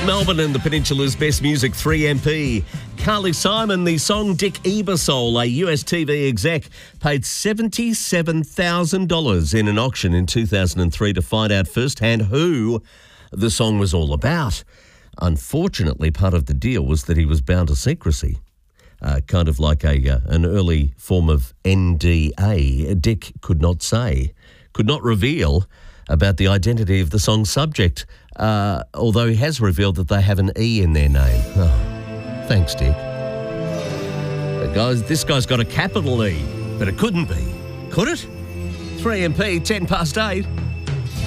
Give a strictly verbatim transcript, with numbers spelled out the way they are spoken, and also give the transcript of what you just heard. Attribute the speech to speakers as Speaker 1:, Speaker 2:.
Speaker 1: Melbourne and the Peninsula's Best Music three M P. Carly Simon, the song Dick Ebersol, a U S T V exec, paid seventy-seven thousand dollars in an auction in two thousand three to find out firsthand who the song was all about. Unfortunately, part of the deal was that he was bound to secrecy. Uh, kind of like a uh, an early form of N D A. Dick could not say, could not reveal about the identity of the song's subject, uh, although he has revealed that they have an E in their name. Oh, thanks, Dick. But guys, this guy's got a capital E, but it couldn't be. Could it? three M P, ten past eight.